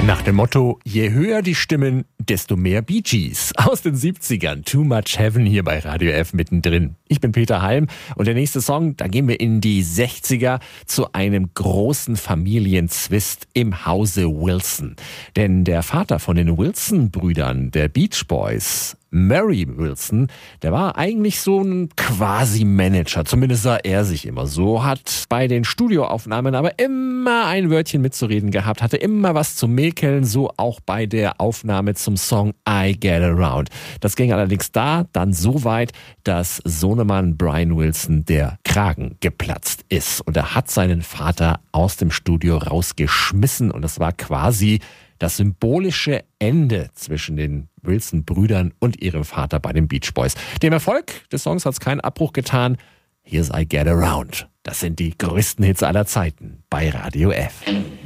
Nach dem Motto, je höher die Stimmen, desto mehr Bee Gees. Aus den 70ern, Too Much Heaven hier bei Radio F mittendrin. Ich bin Peter Halm und der nächste Song, da gehen wir in die 60er zu einem großen Familienzwist im Hause Wilson. Denn der Vater von den Wilson-Brüdern, der Beach Boys, Murray Wilson, der war eigentlich so ein Quasi-Manager, zumindest sah er sich immer so, hat bei den Studioaufnahmen aber immer ein Wörtchen mitzureden gehabt, hatte immer was zu mäkeln, so auch bei der Aufnahme zum Song I Get Around. Das ging allerdings dann so weit, dass Sohnemann Brian Wilson der Kragen geplatzt ist und er hat seinen Vater aus dem Studio rausgeschmissen und das war quasi das symbolische Ende zwischen den Wilson-Brüdern und ihrem Vater bei den Beach Boys. Dem Erfolg des Songs hat es keinen Abbruch getan. Here's I Get Around. Das sind die größten Hits aller Zeiten bei Radio F.